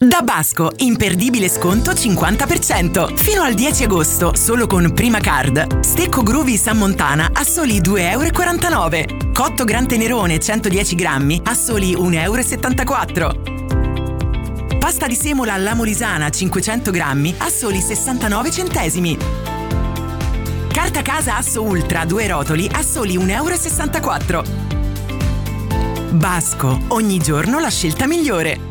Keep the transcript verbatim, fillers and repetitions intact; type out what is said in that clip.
Da Basco, imperdibile sconto cinquanta per cento. Fino al dieci agosto, solo con Prima Card. Stecco Groovy San Montana a soli due virgola quarantanove euro. Cotto Gran Tenerone centodieci grammi a soli uno virgola settantaquattro euro. Pasta di semola alla molisana cinquecento grammi a soli sessantanove centesimi. Carta casa Asso Ultra due rotoli a soli uno virgola sessantaquattro euro. Basco, ogni giorno la scelta migliore.